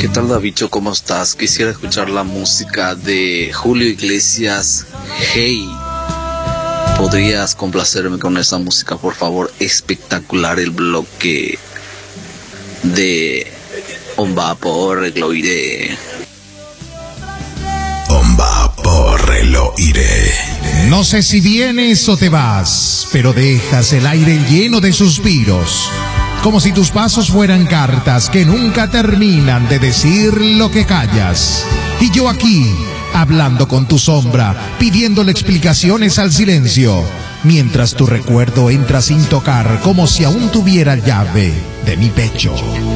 tal, Davicho? ¿Cómo estás? Quisiera escuchar la música de Julio Iglesias, Hey. ¿Podrías complacerme con esa música, por favor? Espectacular el bloque de Un vapor, lo iré. Un vapor, lo iré. No sé si vienes o te vas, pero dejas el aire lleno de suspiros, como si tus pasos fueran cartas que nunca terminan de decir lo que callas. Y yo aquí, hablando con tu sombra, pidiéndole explicaciones al silencio, mientras tu recuerdo entra sin tocar, como si aún tuviera llave de mi pecho.